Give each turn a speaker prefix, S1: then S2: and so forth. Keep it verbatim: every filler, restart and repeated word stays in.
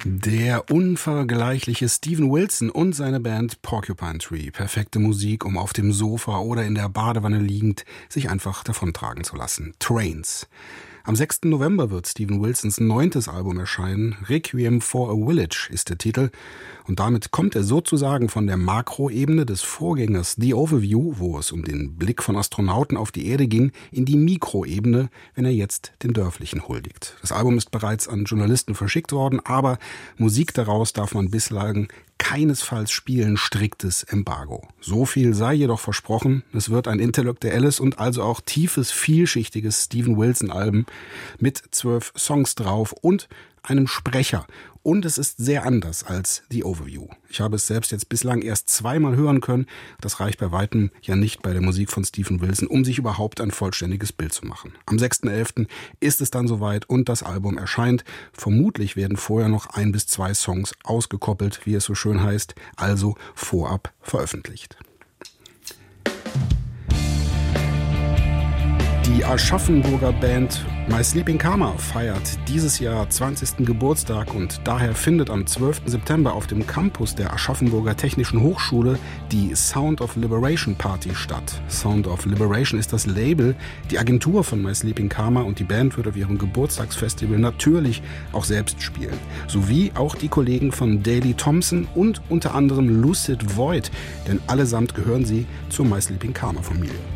S1: Der unvergleichliche Steven Wilson und seine Band Porcupine Tree. Perfekte Musik, um auf dem Sofa oder in der Badewanne liegend sich einfach davontragen zu lassen. Trains. Am sechsten November wird Steven Wilsons neuntes Album erscheinen. Requiem for a Village ist der Titel. Und damit kommt er sozusagen von der Makroebene des Vorgängers The Overview, wo es um den Blick von Astronauten auf die Erde ging, in die Mikroebene, wenn er jetzt den Dörflichen huldigt. Das Album ist bereits an Journalisten verschickt worden, aber Musik daraus darf man bislang keinesfalls spielen, striktes Embargo. So viel sei jedoch versprochen, es wird ein intellektuelles und also auch tiefes, vielschichtiges Steven Wilson-Album mit zwölf Songs drauf und einem Sprecher. Und es ist sehr anders als The Overview. Ich habe es selbst jetzt bislang erst zweimal hören können. Das reicht bei weitem ja nicht bei der Musik von Steven Wilson, um sich überhaupt ein vollständiges Bild zu machen. Am sechsten elften ist es dann soweit und das Album erscheint. Vermutlich werden vorher noch ein bis zwei Songs ausgekoppelt, wie es so schön heißt, also vorab veröffentlicht. Die Aschaffenburger Band My Sleeping Karma feiert dieses Jahr zwanzigsten Geburtstag und daher findet am zwölften September auf dem Campus der Aschaffenburger Technischen Hochschule die Sound of Liberation Party statt. Sound of Liberation ist das Label, die Agentur von My Sleeping Karma und die Band wird auf ihrem Geburtstagsfestival natürlich auch selbst spielen. Sowie auch die Kollegen von Daley Thompson und unter anderem Lucid Void, denn allesamt gehören sie zur My Sleeping Karma Familie.